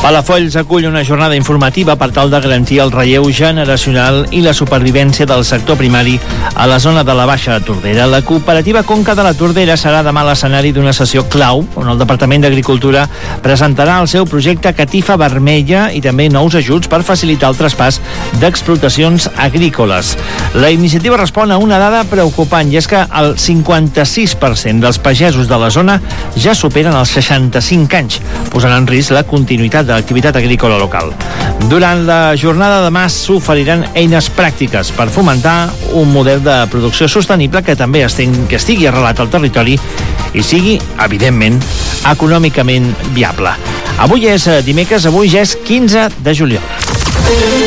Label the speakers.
Speaker 1: Palafolls acull una jornada informativa per tal de garantir el relleu generacional i la supervivència del sector primari a la zona de la Baixa Tordera. La cooperativa Conca de la Tordera serà demà l'escenari d'una sessió clau on el Departament d'Agricultura presentarà el seu projecte Catifa Vermella i també nous ajuts per facilitar el traspàs d'explotacions agrícoles. La iniciativa respon a una dada preocupant i és que el 56% dels pagesos de la zona ja superen els 65 anys, posant en risc la continuïtat de l'activitat agrícola local. Durant la jornada demà s'oferiran eines pràctiques per fomentar un model de producció sostenible que també estigui arrelat al territori i sigui, evidentment, econòmicament viable. Avui és dimecres, avui ja és 15 de juliol.